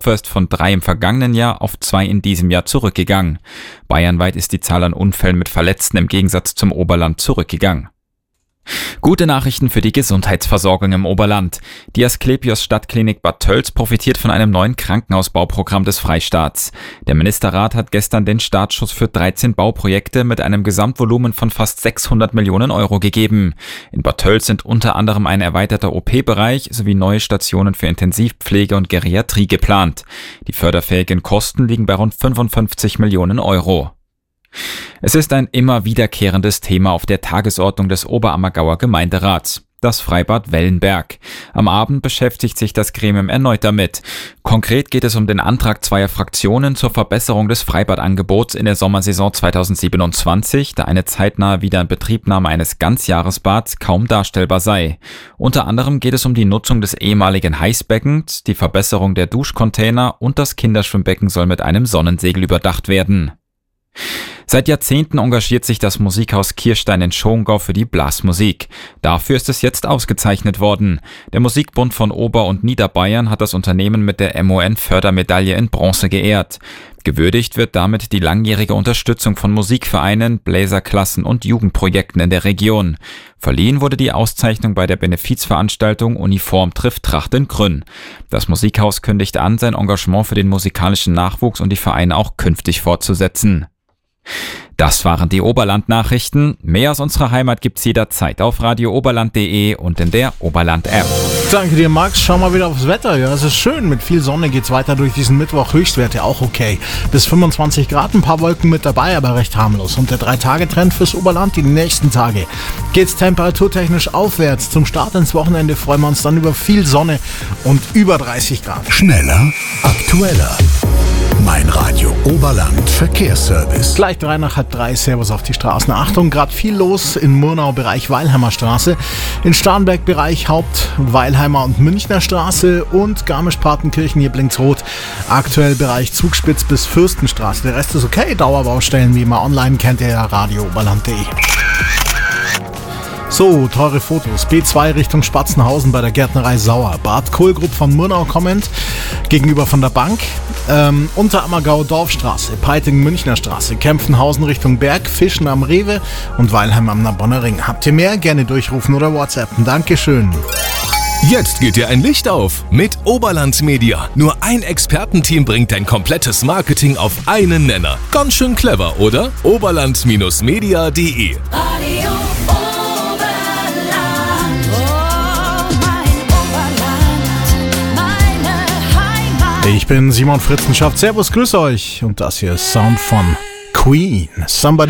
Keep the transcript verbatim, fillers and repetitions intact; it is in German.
Opfer ist von drei im vergangenen Jahr auf zwei in diesem Jahr zurückgegangen. Bayernweit ist die Zahl an Unfällen mit Verletzten im Gegensatz zum Oberland zurückgegangen. Gute Nachrichten für die Gesundheitsversorgung im Oberland. Die Asklepios Stadtklinik Bad Tölz profitiert von einem neuen Krankenhausbauprogramm des Freistaats. Der Ministerrat hat gestern den Startschuss für dreizehn Bauprojekte mit einem Gesamtvolumen von fast sechshundert Millionen Euro gegeben. In Bad Tölz sind unter anderem ein erweiterter O P-Bereich sowie neue Stationen für Intensivpflege und Geriatrie geplant. Die förderfähigen Kosten liegen bei rund fünfundfünfzig Millionen Euro. Es ist ein immer wiederkehrendes Thema auf der Tagesordnung des Oberammergauer Gemeinderats, das Freibad Wellenberg. Am Abend beschäftigt sich das Gremium erneut damit. Konkret geht es um den Antrag zweier Fraktionen zur Verbesserung des Freibadangebots in der Sommersaison zweitausendsiebenundzwanzig, da eine zeitnahe Wiederinbetriebnahme eines Ganzjahresbads kaum darstellbar sei. Unter anderem geht es um die Nutzung des ehemaligen Heißbeckens, die Verbesserung der Duschcontainer und das Kinderschwimmbecken soll mit einem Sonnensegel überdacht werden. Seit Jahrzehnten engagiert sich das Musikhaus Kirstein in Schongau für die Blasmusik. Dafür ist es jetzt ausgezeichnet worden. Der Musikbund von Ober- und Niederbayern hat das Unternehmen mit der M O N-Fördermedaille in Bronze geehrt. Gewürdigt wird damit die langjährige Unterstützung von Musikvereinen, Bläserklassen und Jugendprojekten in der Region. Verliehen wurde die Auszeichnung bei der Benefizveranstaltung Uniform trifft Tracht in Grünn. Das Musikhaus kündigt an, sein Engagement für den musikalischen Nachwuchs und die Vereine auch künftig fortzusetzen. Das waren die Oberland-Nachrichten. Mehr aus unserer Heimat gibt's jederzeit auf radio oberland punkt de und in der Oberland-App. Danke dir, Max. Schau mal wieder aufs Wetter. Ja, es ist schön. Mit viel Sonne geht's weiter durch diesen Mittwoch. Höchstwerte auch okay. Bis fünfundzwanzig Grad, ein paar Wolken mit dabei, aber recht harmlos. Und der drei-Tage-Trend fürs Oberland. Die nächsten Tage geht's temperaturtechnisch aufwärts. Zum Start ins Wochenende freuen wir uns dann über viel Sonne und über dreißig Grad. Schneller, aktueller. Mein Radio Oberland Verkehrsservice. Gleich drei nach halb drei, Servus auf die Straßen. Achtung, gerade viel los in Murnau, Bereich Weilheimer Straße. In Starnberg, Bereich Haupt-, Weilheimer und Münchner Straße. Und Garmisch-Partenkirchen, hier blinkt's rot. Aktuell Bereich Zugspitz bis Fürstenstraße. Der Rest ist okay. Dauerbaustellen wie immer online kennt ihr ja radio oberland punkt de. So, teure Fotos. B zwei Richtung Spatzenhausen bei der Gärtnerei Sauer. Bad Kohlgrub von Murnau kommend, gegenüber von der Bank. Ähm, Unterammergau Dorfstraße, Peitingen Münchner Straße, Kempfenhausen Richtung Berg, Fischen am Rewe und Weilheim am Nabonner Ring. Habt ihr mehr? Gerne durchrufen oder WhatsAppen. Dankeschön. Jetzt geht dir ein Licht auf mit Oberland Media. Nur ein Expertenteam bringt dein komplettes Marketing auf einen Nenner. Ganz schön clever, oder? oberland Media punkt de Radio Ich bin Simon Fritzenschaft. Servus, grüß euch. Und das hier ist Sound von Queen. Somebody